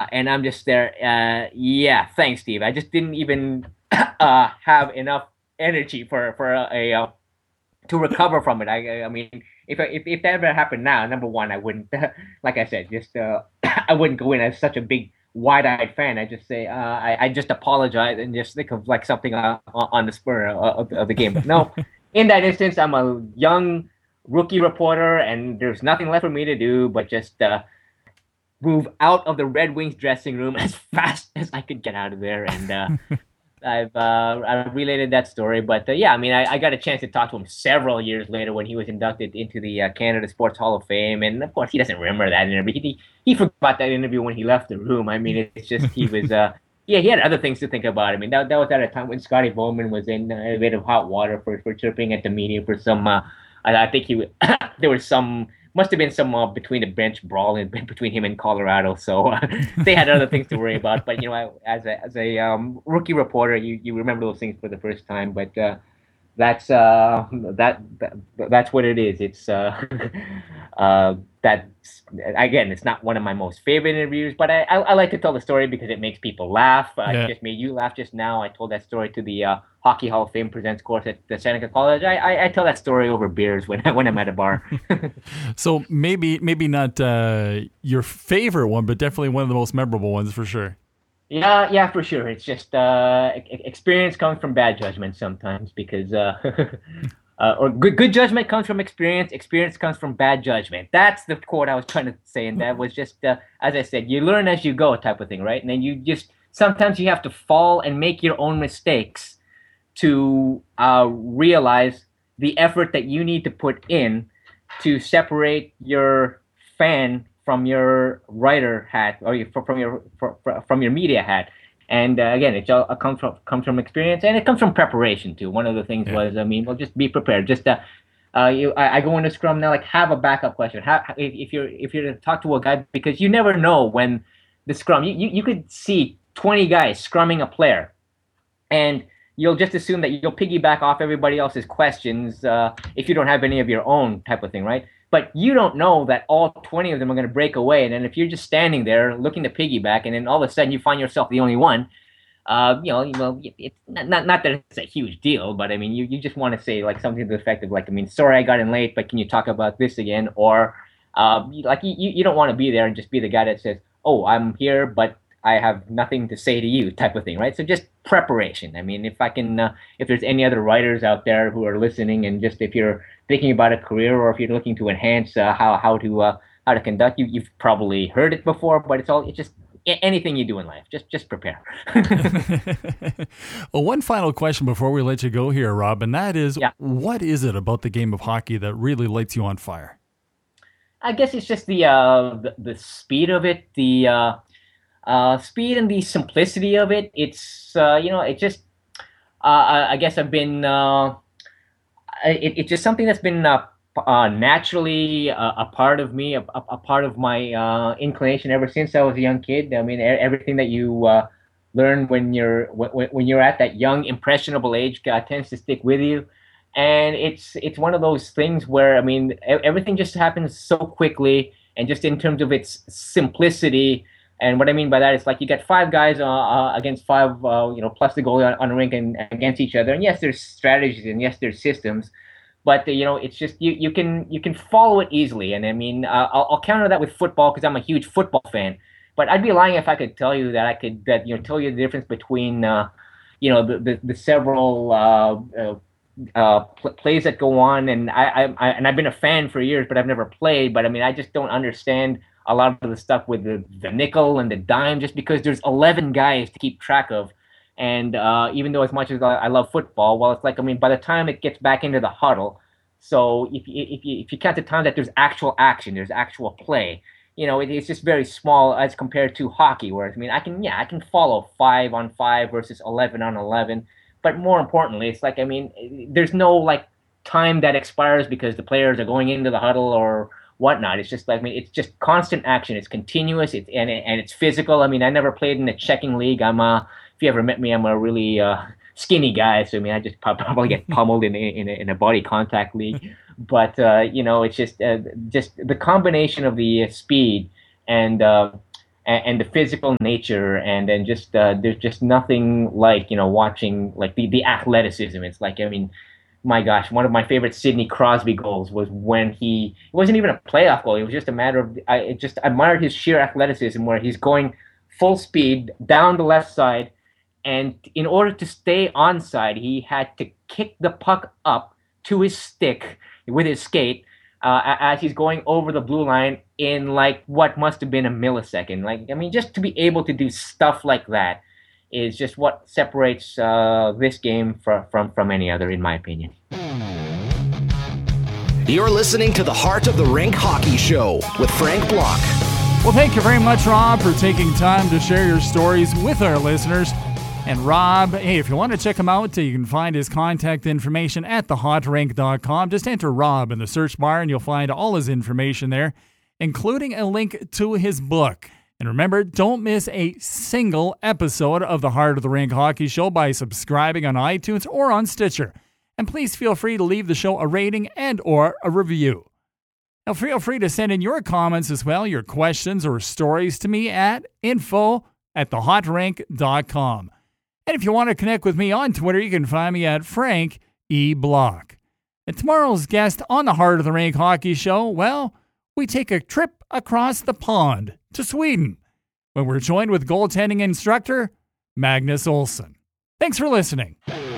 And I'm just there. Yeah, thanks, Steve. I just didn't even have enough energy for to recover from it. I mean, if that ever happened now, number one, I wouldn't, like I said, just I wouldn't go in as such a big wide-eyed fan. I just say I just apologize and just think of like something on the spur of the game. But no, in that instance, I'm a young rookie reporter, and there's nothing left for me to do but just move out of the Red Wings dressing room as fast as I could get out of there. And I've related that story, but yeah, I mean, I got a chance to talk to him several years later when he was inducted into the Canada Sports Hall of Fame, and of course, he doesn't remember that interview. He forgot that interview when he left the room. I mean, it's just he was yeah, he had other things to think about. I mean, that was at a time when Scotty Bowman was in a bit of hot water for chirping at the media for some. I think there was some must have been some between the bench brawl between him and Colorado. So they had other things to worry about. But you know, as a rookie reporter, you remember those things for the first time. But that's that's what it is. It's that's again, it's not one of my most favorite interviews, but I like to tell the story because it makes people laugh. It just made you laugh just now. I told that story to the Hockey Hall of Fame Presents course at the Seneca College. I tell that story over beers when I'm at a bar. So maybe not your favorite one, but definitely one of the most memorable ones for sure. Yeah, for sure. It's just experience comes from bad judgment sometimes because or good judgment comes from experience. Experience comes from bad judgment. That's the quote I was trying to say, and that was just as I said, you learn as you go, type of thing, right? And then you just sometimes you have to fall and make your own mistakes to realize the effort that you need to put in to separate your fan from your writer hat or from your media hat. And again, it all comes from experience, and it comes from preparation too. One of the things was, I mean, well, just be prepared. Just I go into Scrum now, like have a backup question. If you're to talk to a guy, because you never know when the Scrum. You could see 20 guys scrumming a player, and you'll just assume that you'll piggyback off everybody else's questions if you don't have any of your own, type of thing, right? But you don't know that all 20 of them are going to break away. And then if you're just standing there looking to piggyback, and then all of a sudden you find yourself the only one, it's not that it's a huge deal, but I mean, you just want to say like something to the effect of like, I mean, sorry I got in late, but can you talk about this again? Or like you don't want to be there and just be the guy that says, oh, I'm here, but I have nothing to say to you, type of thing, right? So just preparation. I mean, if there's any other writers out there who are listening, and just if you're thinking about a career or if you're looking to enhance how to conduct, you've probably heard it before, but it's just anything you do in life, just prepare. Well, one final question before we let you go here, Rob, and that is, what is it about the game of hockey that really lights you on fire? I guess it's just the speed of it, the speed and the simplicity of it. It's it just I guess I've been it's just something that's been naturally a part of me, a part of my inclination ever since I was a young kid. I mean, everything that you learn when you're at that young impressionable age tends to stick with you. And it's one of those things where, I mean, everything just happens so quickly, and just in terms of its simplicity. And what I mean by that is like you get five guys against five, plus the goalie on a rink and against each other. And yes, there's strategies, and yes, there's systems, but it's just you can follow it easily. And I mean, I'll counter that with football because I'm a huge football fan. But I'd be lying if I could tell you that tell you the difference between the several plays that go on. And I've been a fan for years, but I've never played. But I mean, I just don't understand a lot of the stuff with the nickel and the dime, just because there's 11 guys to keep track of. And even though as much as I love football, well, it's like, I mean, by the time it gets back into the huddle, so if you count the time that there's actual action, there's actual play, it's just very small as compared to hockey, where I mean, I can follow 5-on-5 versus 11-on-11. But more importantly, it's like, I mean, there's no like time that expires because the players are going into the huddle or whatnot. It's just like, I mean, it's just constant action. It's continuous. And it's physical. I mean, I never played in the checking league. If you ever met me, I'm a really skinny guy. So I mean, I just probably get pummeled in a body contact league. But it's just the combination of the speed and and the physical nature, and then just there's just nothing like watching like the athleticism. It's like, I mean, my gosh, one of my favorite Sidney Crosby goals was when it wasn't even a playoff goal. It was just a matter of I just admired his sheer athleticism where he's going full speed down the left side, and in order to stay onside, he had to kick the puck up to his stick with his skate as he's going over the blue line in like what must have been a millisecond. Like, I mean, just to be able to do stuff like that is just what separates this game from any other, in my opinion. You're listening to the Heart of the Rink Hockey Show with Frank Block. Well, thank you very much, Rob, for taking time to share your stories with our listeners. And Rob, hey, if you want to check him out, you can find his contact information at thehotrink.com. Just enter Rob in the search bar and you'll find all his information there, including a link to his book. And remember, don't miss a single episode of the Heart of the Rink Hockey Show by subscribing on iTunes or on Stitcher. And please feel free to leave the show a rating and or a review. Now, feel free to send in your comments as well, your questions or stories to me at info@thehotrink.com. And if you want to connect with me on Twitter, you can find me at Frank E. Block. And tomorrow's guest on the Heart of the Rink Hockey Show, well, we take a trip across the pond to Sweden when we're joined with goaltending instructor Magnus Olsson. Thanks for listening.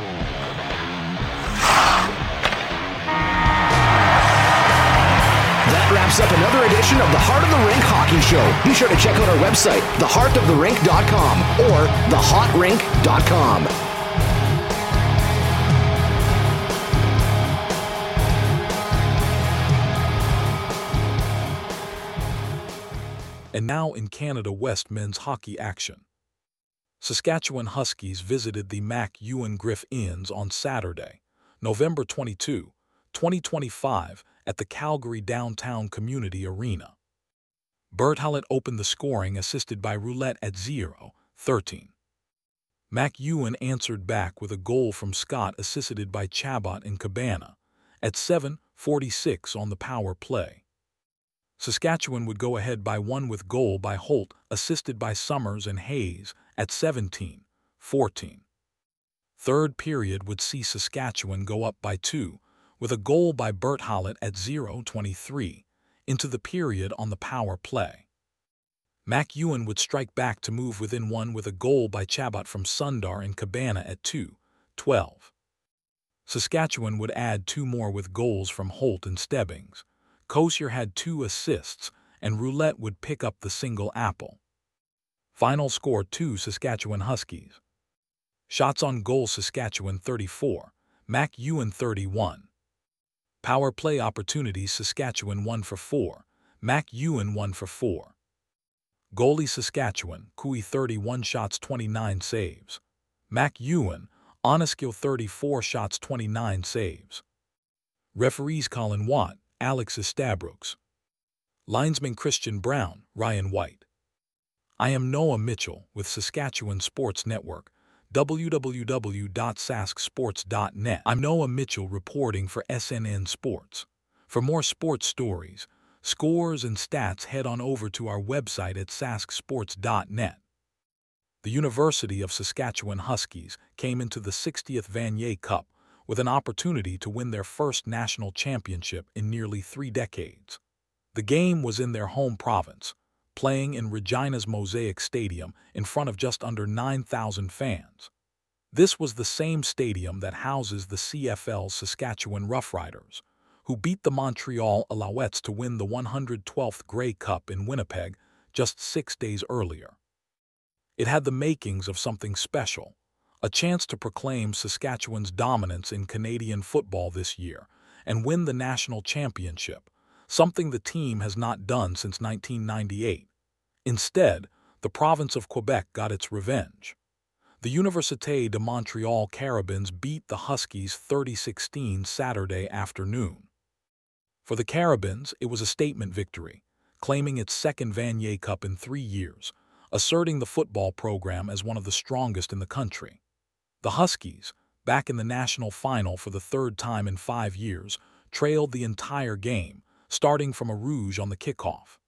That wraps up another edition of the Heart of the Rink Hockey Show. Be sure to check out our website, theheartoftherink.com or thehotrink.com. And now in Canada West men's hockey action. Saskatchewan Huskies visited the Mac Ewan Griff Inns on Saturday, November 22, 2025, at the Calgary Downtown Community Arena. Bert Hallett opened the scoring, assisted by Roulette at 0-13. Mac Ewan answered back with a goal from Scott, assisted by Chabot and Cabana, at 7:46 on the power play. Saskatchewan would go ahead by one with goal by Holt, assisted by Summers and Hayes, at 17-14. Third period would see Saskatchewan go up by 2, with a goal by Bert Hallett at 0:23, into the period on the power play. Mac Ewan would strike back to move within 1 with a goal by Chabot from Sundar and Cabana at 2:12. Saskatchewan would add 2 more with goals from Holt and Stebbings. Kosier had 2 assists, and Roulette would pick up the single apple. Final score 2 Saskatchewan Huskies. Shots on goal Saskatchewan 34, Mac Ewan 31. Power play opportunities Saskatchewan 1 for 4, Mac Ewan 1 for 4. Goalie Saskatchewan, Kui 31 shots 29 saves. Mac Ewan, Oneskill 34 shots 29 saves. Referees Colin Watt, Alex Estabrooks. Linesman Christian Brown, Ryan White. I am Noah Mitchell with Saskatchewan Sports Network, www.sasksports.net. I'm Noah Mitchell reporting for SNN Sports. For more sports stories, scores, and stats, head on over to our website at sasksports.net. The University of Saskatchewan Huskies came into the 60th Vanier Cup with an opportunity to win their first national championship in nearly 3 decades. The game was in their home province, playing in Regina's Mosaic Stadium in front of just under 9,000 fans. This was the same stadium that houses the CFL's Saskatchewan Roughriders, who beat the Montreal Alouettes to win the 112th Grey Cup in Winnipeg just 6 days earlier. It had the makings of something special, a chance to proclaim Saskatchewan's dominance in Canadian football this year and win the national championship, something the team has not done since 1998. Instead, the province of Quebec got its revenge. The Université de Montréal Carabins beat the Huskies 30-16 Saturday afternoon. For the Carabins, it was a statement victory, claiming its second Vanier Cup in 3 years, asserting the football program as one of the strongest in the country. The Huskies, back in the national final for the 3rd time in 5 years, trailed the entire game, starting from a rouge on the kickoff.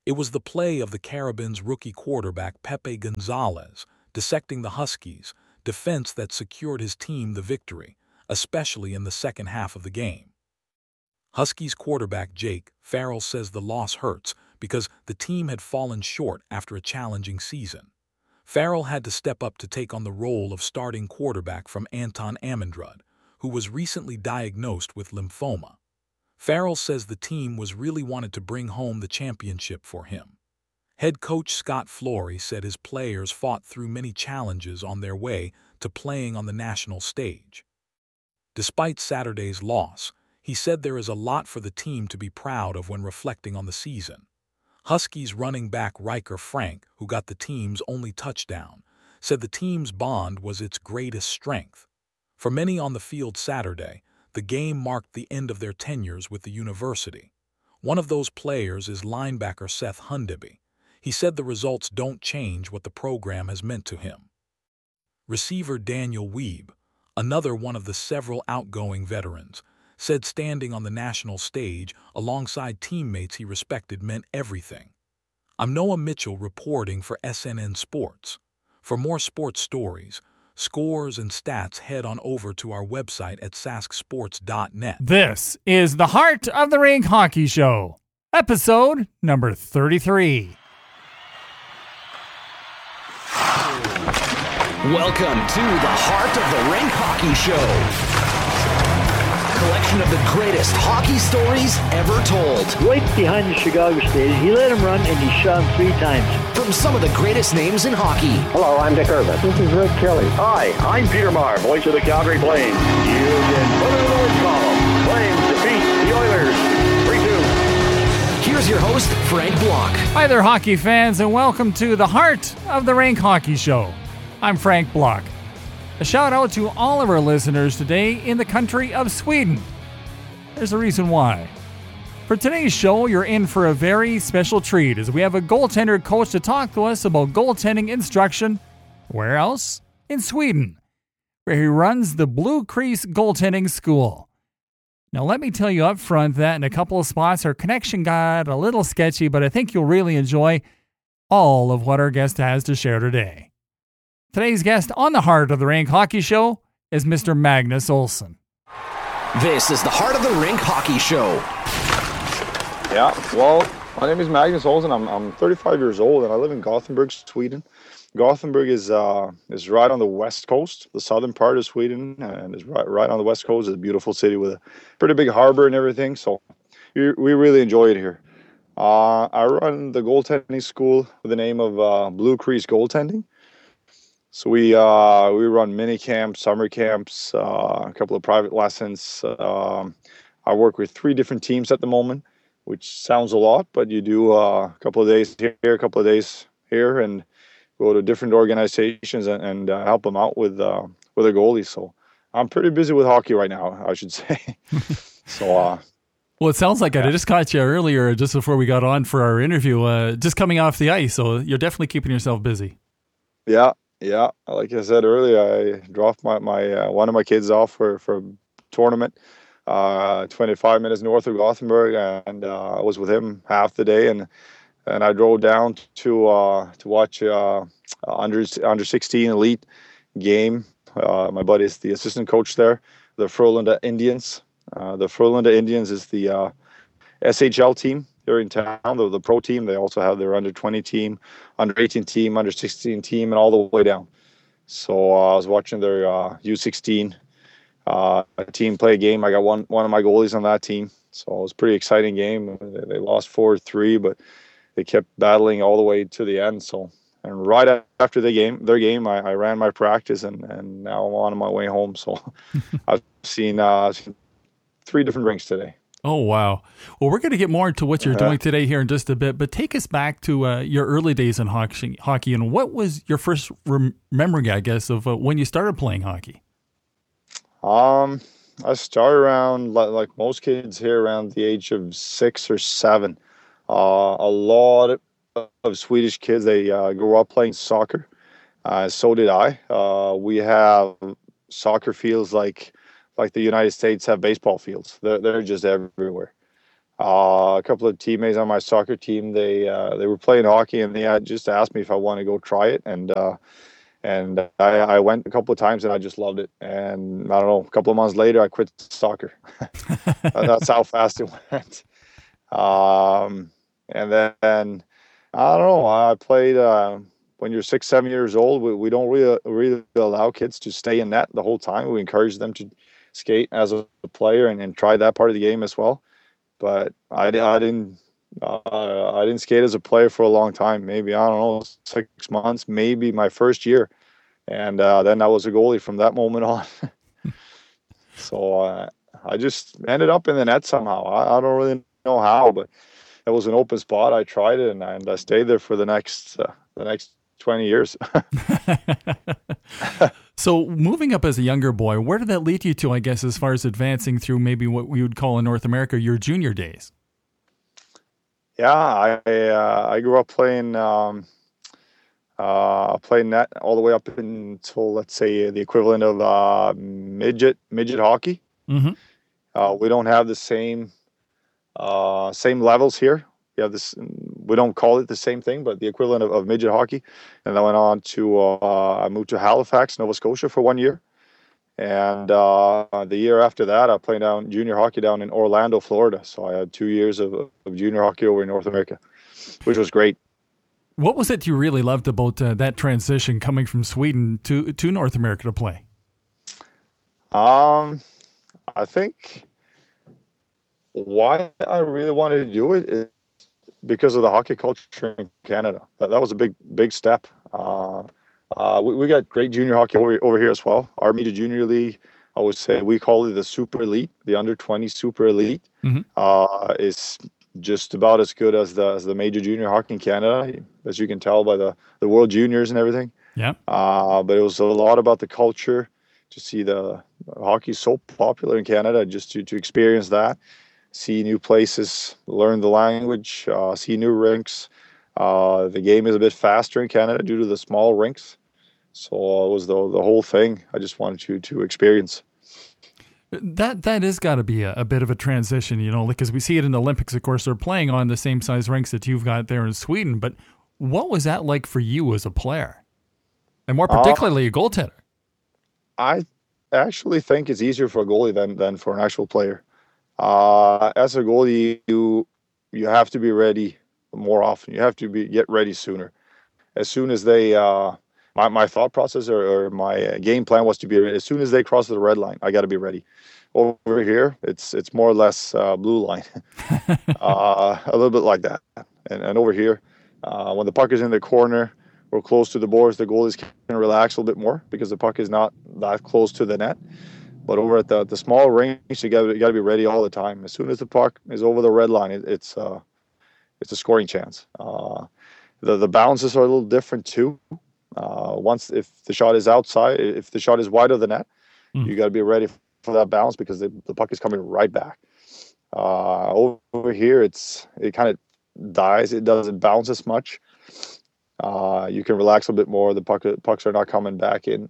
It was the play of the Carabins' rookie quarterback Pepe Gonzalez dissecting the Huskies' defense that secured his team the victory, especially in the second half of the game. Huskies quarterback Jake Farrell says the loss hurts because the team had fallen short after a challenging season. Farrell had to step up to take on the role of starting quarterback from Anton Amendrud, who was recently diagnosed with lymphoma. Farrell says the team was really wanted to bring home the championship for him. Head coach Scott Flory said his players fought through many challenges on their way to playing on the national stage. Despite Saturday's loss, he said there is a lot for the team to be proud of when reflecting on the season. Huskies running back Riker Frank, who got the team's only touchdown, said the team's bond was its greatest strength. For many on the field Saturday, the game marked the end of their tenures with the university. One of those players is linebacker Seth Hundeby. He said the results don't change what the program has meant to him. Receiver Daniel Weeb, another one of the several outgoing veterans, said standing on the national stage alongside teammates he respected meant everything. I'm Noah Mitchell reporting for SNN Sports. For more sports stories, scores, and stats, head on over to our website at sasksports.net. This is the Heart of the Rink Hockey Show, episode number 33. Welcome to the Heart of the Rink Hockey Show. Collection of the greatest hockey stories ever told. Right behind the Chicago stage, he let him run and he shot him 3 times. From some of the greatest names in hockey. Hello, I'm Dick Irvin. This is Rick Kelly. Hi, I'm Peter Maher, voice of the Calgary Flames. You can put it in the win column. Flames defeat the Oilers 3-2. Here's your host, Frank Block. Hi there, hockey fans, and welcome to the Heart of the Rink Hockey Show. I'm Frank Block. A shout out to all of our listeners today in the country of Sweden. There's a reason why. For today's show, you're in for a very special treat as we have a goaltender coach to talk to us about goaltending instruction. Where else? In Sweden, where he runs the Blue Crease Goaltending School. Now, let me tell you up front that in a couple of spots, our connection got a little sketchy, but I think you'll really enjoy all of what our guest has to share today. Today's guest on the Heart of the Rink Hockey Show is Mr. Magnus Olsson. This is the Heart of the Rink Hockey Show. Yeah, well, my name is Magnus Olsson. I'm 35 years old and I live in Gothenburg, Sweden. Gothenburg is right on the west coast, the southern part of Sweden, and is right on the west coast. It's a beautiful city with a pretty big harbor and everything. So we really enjoy it here. I run the goaltending school with the name of Blue Crease Goaltending. So we run mini camps, summer camps, a couple of private lessons. I work with 3 different teams at the moment, which sounds a lot, but you do a couple of days here, a couple of days here, and go to different organizations and help them out with their goalies. So I'm pretty busy with hockey right now, I should say. So. Well, it sounds like I just caught you earlier, just before we got on for our interview, just coming off the ice. So you're definitely keeping yourself busy. Yeah. Like I said earlier, I dropped my one of my kids off for a tournament, 25 minutes north of Gothenburg, and I was with him half the day, and I drove down to watch under 16 elite game. My buddy is the assistant coach there, the Frölunda Indians. The Frölunda Indians is the SHL team here in town, the pro team. They also have their under 20 team, under 18 team, under 16 team, and all the way down. So I was watching their U16 team play a game. I got one of my goalies on that team, so it was a pretty exciting game. They lost 4-3, but they kept battling all the way to the end. So, and right after their game, I ran my practice, and now I'm on my way home. So I've seen 3 different rinks today. Oh, wow. Well, we're going to get more into what you're doing today here in just a bit, but take us back to your early days in hockey, and what was your first memory, I guess, of when you started playing hockey? I started around, like most kids here, around the age of 6 or 7. A lot of Swedish kids, they grew up playing soccer. So did I. We have soccer fields like the United States have baseball fields. They're just everywhere. A couple of teammates on my soccer team, they were playing hockey, and they had just asked me if I want to go try it, and I went a couple of times, and I just loved it. And I don't know, a couple of months later, I quit soccer. That's how fast it went. And then I don't know. I played when you're 6, 7 years old. We don't really allow kids to stay in net the whole time. We encourage them to skate as a player and try that part of the game as well. But I didn't skate as a player for a long time. Maybe, I don't know, 6 months, maybe my first year, and then I was a goalie from that moment on. So I just ended up in the net somehow. I don't really know how, but it was an open spot. I tried it, and I stayed there for the next 20 years. So moving up as a younger boy, where did that lead you to, I guess, as far as advancing through maybe what we would call in North America your junior days? Yeah, I grew up playing net all the way up until, let's say, the equivalent of midget hockey. Mm-hmm. We don't have the same levels here. We have this. We don't call it the same thing, but the equivalent of midget hockey. And I went on to I moved to Halifax, Nova Scotia for 1 year, and the year after that, I played junior hockey down in Orlando, Florida. So I had 2 years of junior hockey over in North America, which was great. What was it you really loved about that transition coming from Sweden to North America to play? I think why I really wanted to do it is because of the hockey culture in Canada. That was a big step. We got great junior hockey over here as well. Our Media Junior League, I would say we call it the Super Elite, the under 20 Super Elite. Mm-hmm. Is just about as good as the major junior hockey in Canada, as you can tell by the World Juniors and everything. Yeah. But it was a lot about the culture. To see the hockey so popular in Canada, just to experience that, see new places, learn the language, see new rinks. The game is a bit faster in Canada due to the small rinks. So it was the whole thing I just wanted to experience. That has got to be a bit of a transition, because we see it in the Olympics. Of course, they're playing on the same size rinks that you've got there in Sweden. But what was that like for you as a player, and more particularly a goaltender? I actually think it's easier for a goalie than for an actual player. As a goalie, you have to be ready more often. You have to get ready sooner. As soon as they, my thought process or my game plan was to be ready. As soon as they cross the red line, I got to be ready. Over here, it's more or less blue line, a little bit like that. And over here, when the puck is in the corner or close to the boards, the goalies can relax a little bit more because the puck is not that close to the net. But over at the small range, you got to be ready all the time. As soon as the puck is over the red line, it's a scoring chance. The bounces are a little different too. Once if the shot is outside, if the shot is wide of the net, you got to be ready for that bounce because the puck is coming right back. Over here, it kind of dies. It doesn't bounce as much. You can relax a bit more. The pucks are not coming back in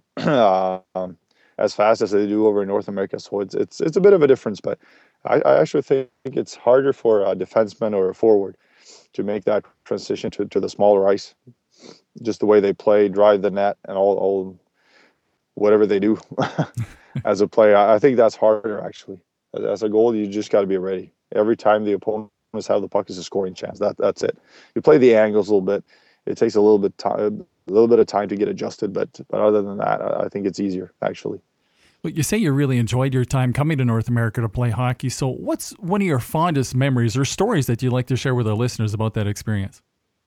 as fast as they do over in North America. So it's a bit of a difference, but I actually think it's harder for a defenseman or a forward to make that transition to the smaller ice. Just the way they play, drive the net, and all whatever they do as a player. I think that's harder, actually. As a goalie, you just got to be ready. Every time the opponents have the puck is a scoring chance. That's it. You play the angles a little bit. It takes a little bit of time to get adjusted, but other than that, I think it's easier, actually. Well, you say you really enjoyed your time coming to North America to play hockey. So what's one of your fondest memories or stories that you'd like to share with our listeners about that experience?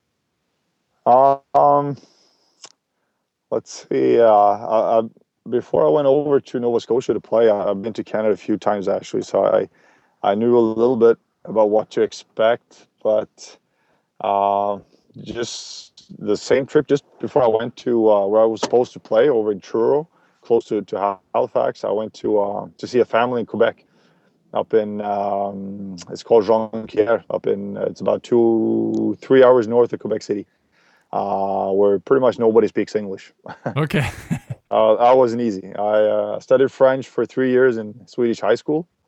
Let's see. Before I went over to Nova Scotia to play, I've been to Canada a few times, actually. So I knew a little bit about what to expect, but just the same trip just before I went to where I was supposed to play over in Truro, close to Halifax. I went to see a family in Quebec, up in it's called Jonquière, it's about 2-3 hours north of Quebec City, where pretty much nobody speaks English. Okay. That wasn't easy. I studied French for 3 years in Swedish high school,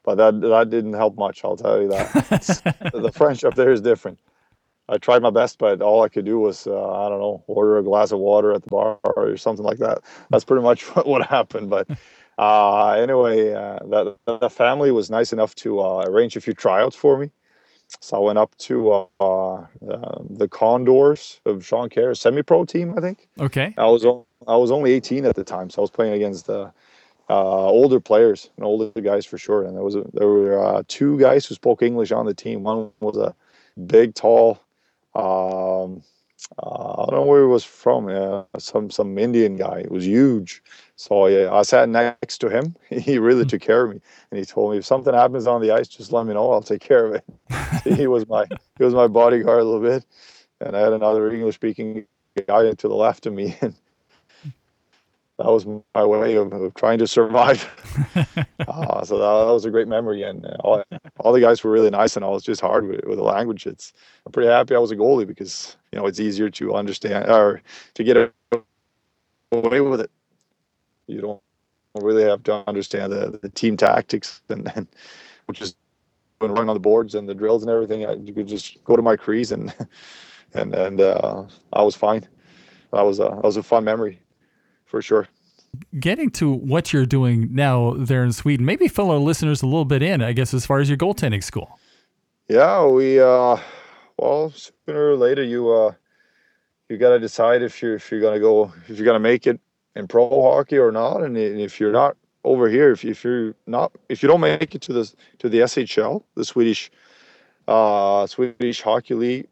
but that didn't help much. I'll tell you that. The French up there is different. I tried my best, but all I could do was, I don't know, order a glass of water at the bar or something like that. That's pretty much what happened. But anyway, the family was nice enough to arrange a few tryouts for me. So I went up to the Condors of Jonquière, semi-pro team, I think. Okay. I was only 18 at the time, so I was playing against older players and older guys for sure. And there were two guys who spoke English on the team. One was a big, tall, I don't know where he was from. Some Indian guy. It was huge. So I sat next to him. He really took care of me, and he told me if something happens on the ice, just let me know. I'll take care of it. He was my bodyguard a little bit, and I had another English speaking guy to the left of me, and that was my way of trying to survive. So that was a great memory, and all the guys were really nice, and I was just hard with the language. I'm pretty happy I was a goalie because it's easier to understand or to get away with it. You don't really have to understand the team tactics, and which is when running on the boards and the drills and everything. You could just go to my crease and I was fine. That was a fun memory. For sure. Getting to what you're doing now there in Sweden, maybe fill our listeners a little bit in, I guess, as far as your goaltending school. Yeah, we well, sooner or later you got to decide if you're gonna make it in pro hockey or not, and if you're not over here, if you don't make it to the SHL, the Swedish Hockey League,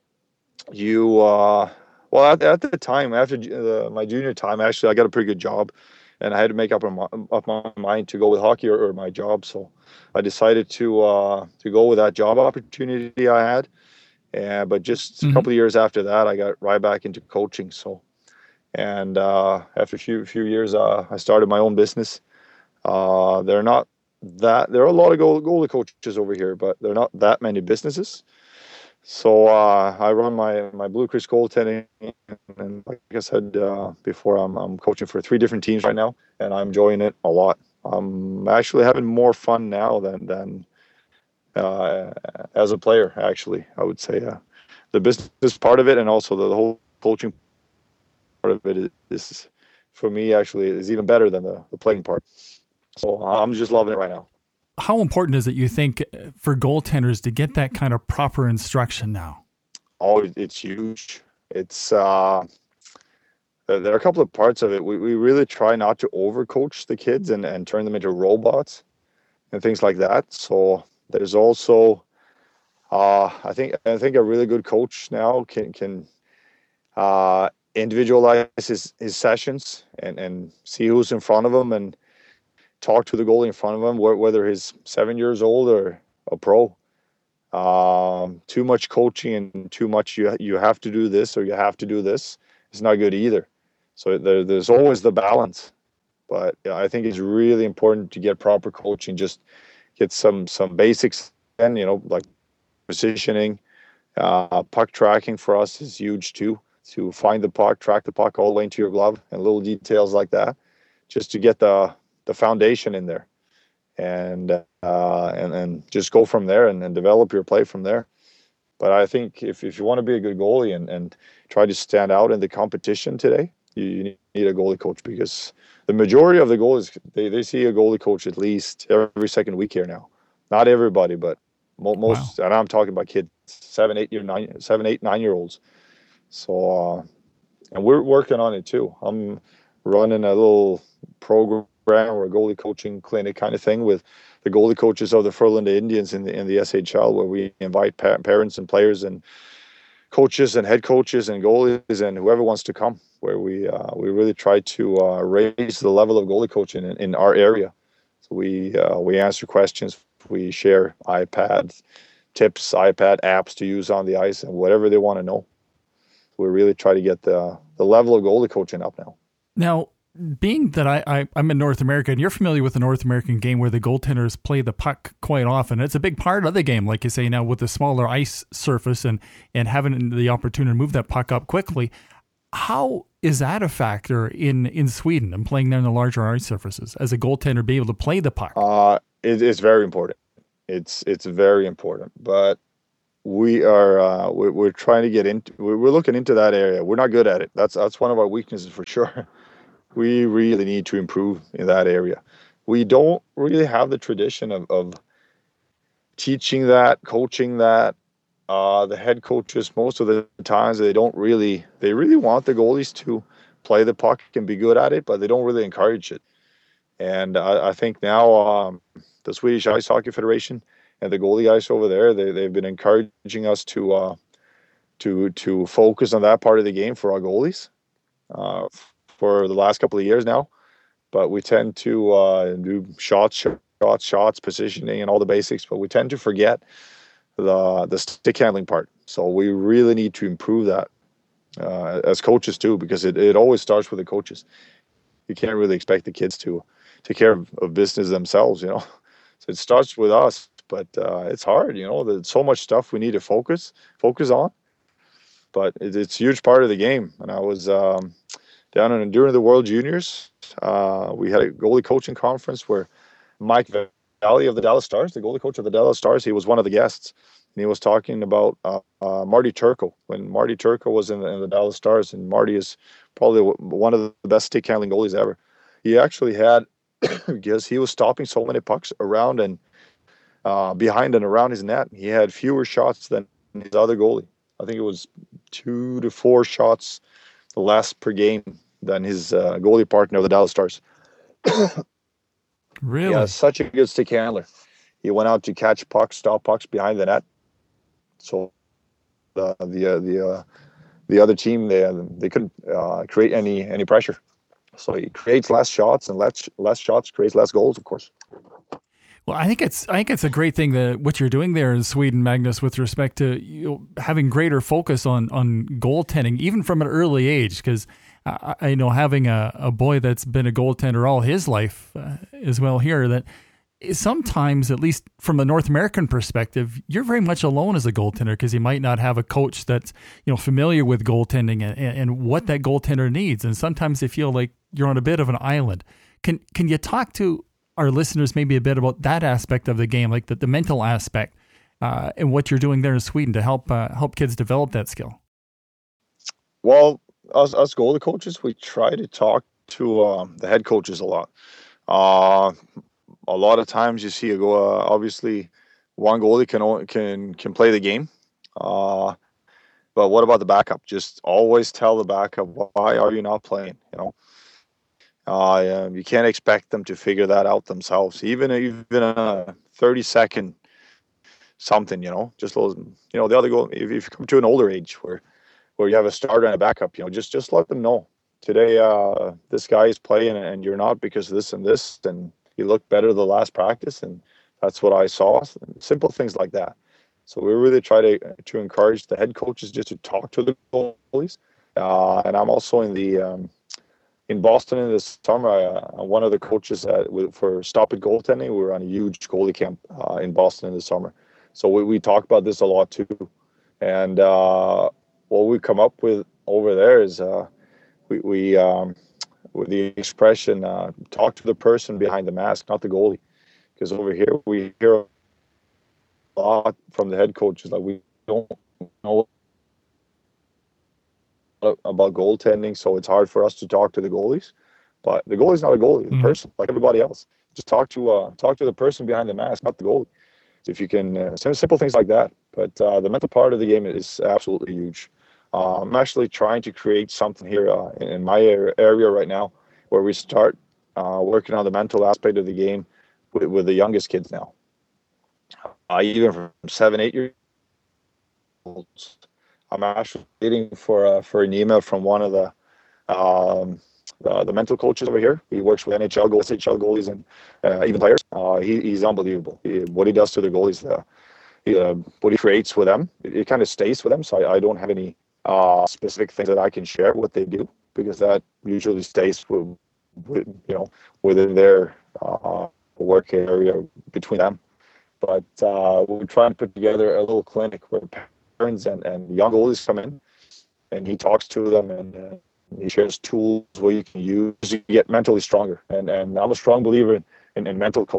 you well, at the time, after my junior time, actually, I got a pretty good job, and I had to make up my mind to go with hockey or my job. So I decided to go with that job opportunity I had. But just a couple of years after that, I got right back into coaching. So, and after a few years, I started my own business. There are a lot of goalie coaches over here, but there are not that many businesses. So I run my Blue Chris goaltending, and like I said before, I'm coaching for 3 different teams right now, and I'm enjoying it a lot. I'm actually having more fun now than as a player. Actually, I would say the business part of it, and also the whole coaching part of it is for me actually is even better than the playing part. So I'm just loving it right now. How important is it, you think, for goaltenders to get that kind of proper instruction now? Oh, it's huge. It's there are a couple of parts of it. We really try not to overcoach the kids and turn them into robots and things like that. So there's also I think a really good coach now can individualize his sessions and see who's in front of him and talk to the goalie in front of him, whether he's 7 years old or a pro. Too much coaching and too much you have to do this or you have to do this is not good either. So there's always the balance. But yeah, I think it's really important to get proper coaching, just get some basics, and like positioning, puck tracking for us is huge too. To find the puck, track the puck all the way into your glove, and little details like that, just to get the foundation in there, and just go from there and develop your play from there. But I think if you want to be a good goalie and try to stand out in the competition today, you need a goalie coach, because the majority of the goalies, they see a goalie coach at least every second week here now. Not everybody, but most. Wow. And I'm talking about kids 7, 8, 9-year-olds. So and we're working on it too. I'm running a little program or a goalie coaching clinic kind of thing with the goalie coaches of the Frölunda Indians in the SHL, where we invite parents and players and coaches and head coaches and goalies and whoever wants to come, where we really try to raise the level of goalie coaching in our area. So we answer questions, we share iPad tips, iPad apps to use on the ice, and whatever they want to know. We really try to get the level of goalie coaching up now. Now, being that I'm in North America, and you're familiar with the North American game where the goaltenders play the puck quite often, it's a big part of the game, like you say now, with the smaller ice surface and having the opportunity to move that puck up quickly. How is that a factor in Sweden and playing there in the larger ice surfaces as a goaltender, be able to play the puck? it's very important. It's very important. But we're trying to get into. We're looking into that area. We're not good at it. That's one of our weaknesses for sure. We really need to improve in that area. We don't really have the tradition of teaching that, coaching that. The head coaches, most of the times, they really want the goalies to play the puck and be good at it, but they don't really encourage it. And I think now the Swedish Ice Hockey Federation and the goalie guys over there, they've been encouraging us to focus on that part of the game for our goalies for the last couple of years now. But we tend to do shots, positioning, and all the basics, but we tend to forget the stick handling part. So we really need to improve that as coaches too, because it always starts with the coaches. You can't really expect the kids to take care of business themselves, So it starts with us, but it's hard, There's so much stuff we need to focus on, but it's a huge part of the game. And I was during the World Juniors, we had a goalie coaching conference where Mike Valley of the Dallas Stars, the goalie coach of the Dallas Stars, he was one of the guests, and he was talking about Marty Turco when Marty Turco was in the Dallas Stars, and Marty is probably one of the best stick handling goalies ever. He actually had, because he was stopping so many pucks around and behind and around his net, he had fewer shots than his other goalie. I think it was 2 to 4 shots less per game than his goalie partner of the Dallas Stars. Really? Yeah, such a good stick handler. He went out to catch pucks, stop pucks behind the net. So the other team, they couldn't create any pressure. So he creates less shots, and less shots creates less goals, of course. Well, I think it's a great thing that what you're doing there in Sweden, Magnus, with respect to having greater focus on goaltending, even from an early age, because I know having a boy that's been a goaltender all his life as well here, that sometimes, at least from a North American perspective, you're very much alone as a goaltender because you might not have a coach that's familiar with goaltending and what that goaltender needs, and sometimes they feel like you're on a bit of an island. Can you talk to our listeners maybe a bit about that aspect of the game, like the mental aspect, and what you're doing there in Sweden to help kids develop that skill? Well, us goalie coaches, we try to talk to the head coaches a lot. A lot of times you see obviously one goalie can play the game, but what about the backup? Just always tell the backup, why are you not playing? You can't expect them to figure that out themselves. Even a 30-second something, just those, the other goal. If you come to an older age where you have a starter and a backup, just let them know today this guy is playing and you're not because of this and this, and you look better the last practice, and that's what I saw. Simple things like that. So we really try to encourage the head coaches just to talk to the goalies. And I'm also in Boston in this summer. I'm one of the coaches for Stop It Goaltending. We were on a huge goalie camp in Boston in the summer. So we talk about this a lot too. And what we come up with over there is we with the expression, talk to the person behind the mask, not the goalie. Because over here we hear a lot from the head coaches, like we don't know about goaltending, so it's hard for us to talk to the goalies. But the goalie's not a goalie, the person, like everybody else. Just talk to the person behind the mask, not the goalie. If you can, simple things like that. But the mental part of the game is absolutely huge. I'm actually trying to create something here in my area right now, where we start working on the mental aspect of the game with the youngest kids now. Even from 7-8 years old. I'm actually waiting for an email from one of the mental coaches over here. He works with NHL goalies, and even players. He's unbelievable. What he does to the goalies, what he creates with them, it kind of stays with them. So I don't have any specific things that I can share what they do, because that usually stays within their work area between them. But we're trying to put together a little clinic where parents and young goalies come in, and he talks to them, and he shares tools where you can use to get mentally stronger. And I'm a strong believer in mental coaching.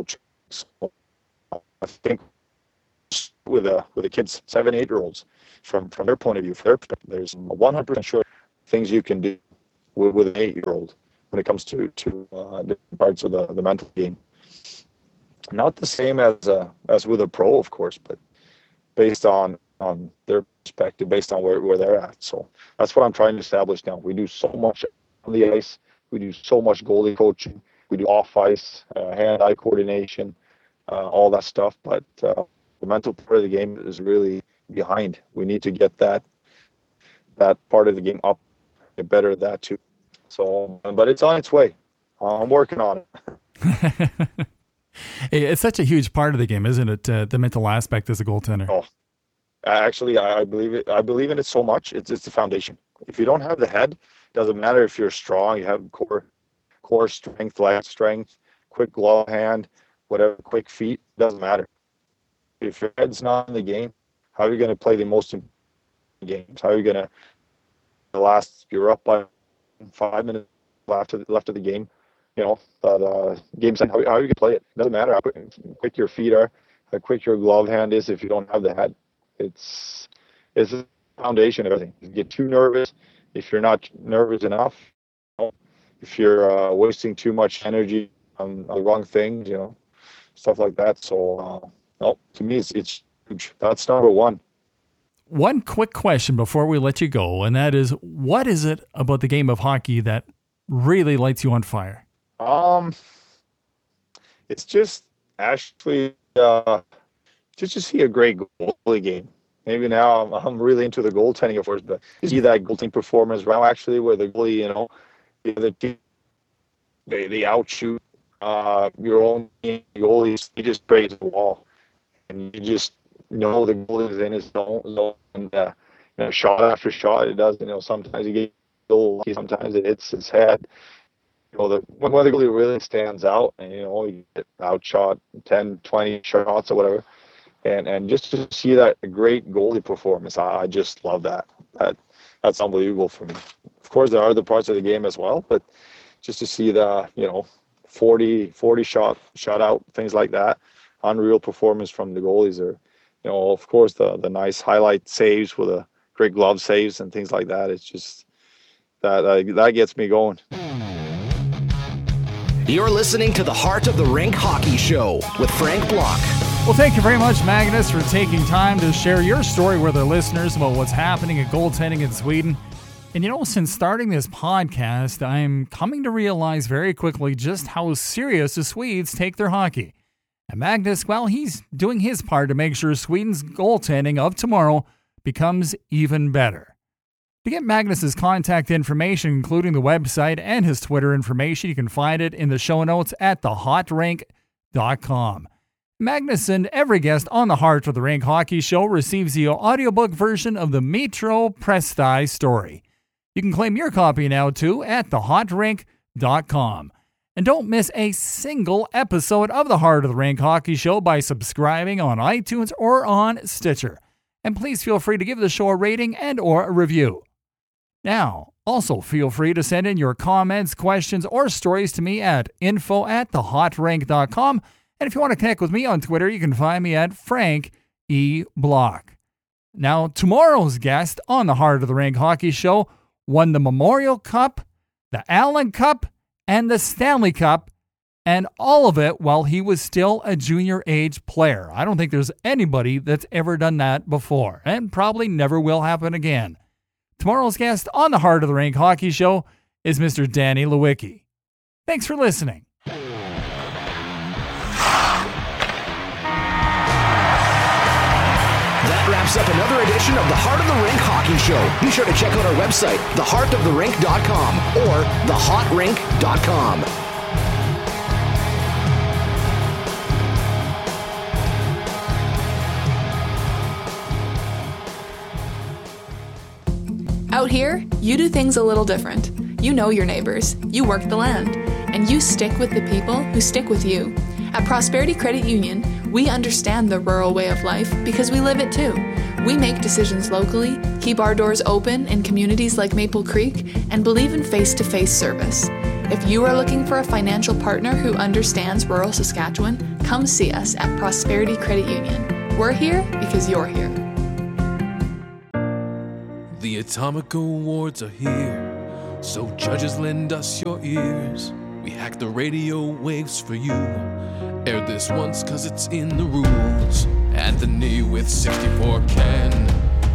So I think with the kids, 7, 8-year-olds, from their point of view, from their perspective, there's 100% sure things you can do with an 8-year-old when it comes to different parts of the mental game. Not the same as with a pro, of course, but based on their perspective, based on where they're at. So that's what I'm trying to establish now. We do so much on the ice. We do so much goalie coaching. We do off ice, hand-eye coordination, all that stuff. But the mental part of the game is really behind. We need to get that part of the game up, get better at that too. So, but it's on its way. I'm working on it. It's such a huge part of the game, isn't it? The mental aspect as a goaltender. Oh, actually, I believe it. I believe in it so much. It's the foundation. If you don't have the head, it doesn't matter if you're strong. You have core strength, leg strength, quick glove hand, whatever, quick feet. Doesn't matter. If your head's not in the game, how are you going to play the most important games? How are you going to you're up by 5 minutes left of the game, the game's how are you going to play it? Doesn't matter how quick your feet are, how quick your glove hand is if you don't have the head. It's the foundation of everything. You get too nervous if you're not nervous enough. If you're wasting too much energy on the wrong things, stuff like that. So, to me, it's huge. That's number one. One quick question before we let you go, and that is, what is it about the game of hockey that really lights you on fire? It's just actually just to see a great goalie game. Maybe now I'm really into the goaltending, of course, but you see that goaltending performance now actually where the goalie, the team, they outshoot your own goalies. He just breaks the wall, and you just the goalie is in his zone, and shot after shot, it does. Sometimes you get a little lucky, sometimes it hits his head. When the goalie really stands out, and you get outshot 10, 20 shots or whatever, and just to see that great goalie performance, I just love that. That's unbelievable for me. Of course, there are other parts of the game as well, but just to see the 40 shot out, things like that, unreal performance from the goalies are. Of course, the nice highlight saves with a great glove saves and things like that. It's just that gets me going. You're listening to the Heart of the Rink Hockey Show with Frank Block. Well, thank you very much, Magnus, for taking time to share your story with our listeners about what's happening at goaltending in Sweden. And since starting this podcast, I'm coming to realize very quickly just how serious the Swedes take their hockey. And Magnus, well, he's doing his part to make sure Sweden's goaltending of tomorrow becomes even better. To get Magnus's contact information, including the website and his Twitter information, you can find it in the show notes at thehotrink.com. Magnus and every guest on the Heart of the Rink Hockey Show receives the audiobook version of the Metro Presti story. You can claim your copy now, too, at thehotrink.com. And don't miss a single episode of the Heart of the Rink Hockey Show by subscribing on iTunes or on Stitcher. And please feel free to give the show a rating and or a review. Now, also feel free to send in your comments, questions, or stories to me at info@thehotrink.com. And if you want to connect with me on Twitter, you can find me at Frank E. Block. Now, tomorrow's guest on the Heart of the Rink Hockey Show won the Memorial Cup, the Allen Cup, and the Stanley Cup, and all of it while he was still a junior age player. I don't think there's anybody that's ever done that before, and probably never will happen again. Tomorrow's guest on the Heart of the Rink Hockey Show is Mr. Danny Lewicki. Thanks for listening. That wraps up another edition of the Heart of the Rink Hockey Show. Be sure to check out our website, theheartoftherink.com or thehotrink.com. Out here, you do things a little different. You know your neighbors, you work the land, and you stick with the people who stick with you. At Prosperity Credit Union, we understand the rural way of life because we live it too. We make decisions locally, keep our doors open in communities like Maple Creek, and believe in face-to-face service. If you are looking for a financial partner who understands rural Saskatchewan, come see us at Prosperity Credit Union. We're here because you're here. The Atomic Awards are here, so judges lend us your ears. We hack the radio waves for you. Air this once cause it's in the rules. Anthony with 64 cans